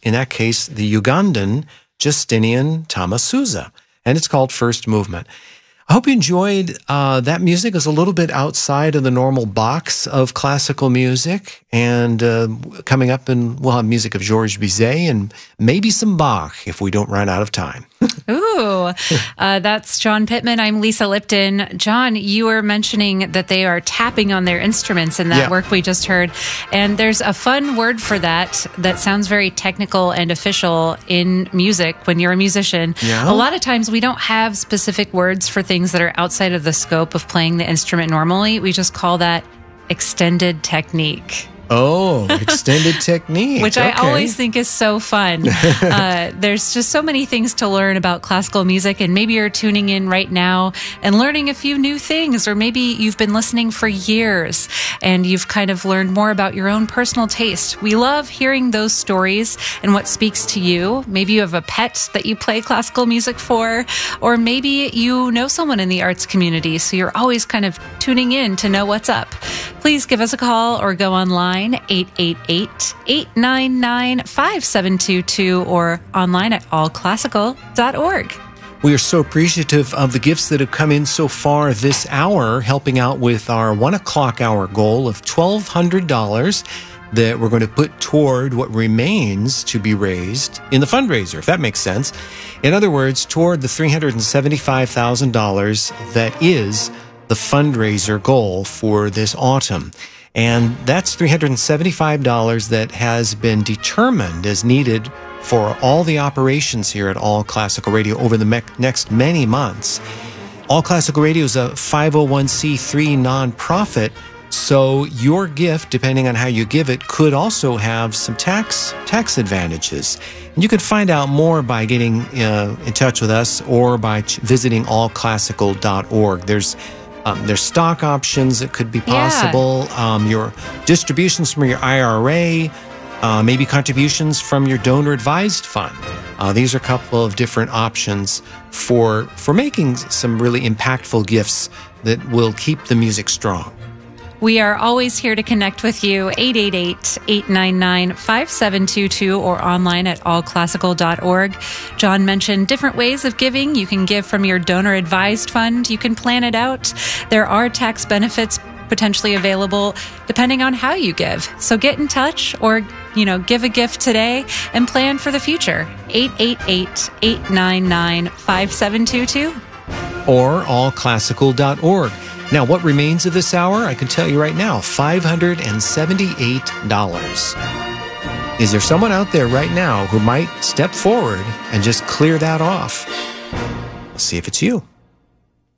in that case, the Ugandan Justinian Tamasuza. And it's called First Movement. I hope you enjoyed that music. It's a little bit outside of the normal box of classical music. And coming up, we'll have music of Georges Bizet and maybe some Bach if we don't run out of time. Ooh, that's John Pittman. I'm Lisa Lipton. John, you were mentioning that they are tapping on their instruments in that work we just heard. And there's a fun word for that that sounds very technical and official in music when you're a musician. Yeah. A lot of times we don't have specific words for things that are outside of the scope of playing the instrument normally. We just call that extended technique. Oh, extended technique. Which I always think is so fun. There's just so many things to learn about classical music, and maybe you're tuning in right now and learning a few new things, or maybe you've been listening for years and you've kind of learned more about your own personal taste. We love hearing those stories and what speaks to you. Maybe you have a pet that you play classical music for, or maybe you know someone in the arts community, so you're always kind of tuning in to know what's up. Please give us a call or go online, 888-899-5722, or online at allclassical.org. We are so appreciative of the gifts that have come in so far this hour, helping out with our 1 o'clock hour goal of $1,200 that we're going to put toward what remains to be raised in the fundraiser, if that makes sense. In other words, toward the $375,000 that is the fundraiser goal for this autumn. And that's $375 that has been determined as needed for all the operations here at All Classical Radio over the next many months. All Classical Radio is a 501c3 nonprofit, so your gift, depending on how you give it, could also have some tax advantages. And you can find out more by getting in touch with us or by visiting allclassical.org. There's stock options that could be possible, your distributions from your IRA, maybe contributions from your donor-advised fund. These are a couple of different options for making some really impactful gifts that will keep the music strong. We are always here to connect with you, 888-899-5722, or online at allclassical.org. John mentioned different ways of giving. You can give from your donor-advised fund. You can plan it out. There are tax benefits potentially available depending on how you give. So get in touch, or give a gift today and plan for the future. 888-899-5722. Or allclassical.org. Now, what remains of this hour? I can tell you right now, $578. Is there someone out there right now who might step forward and just clear that off? Let's see if it's you.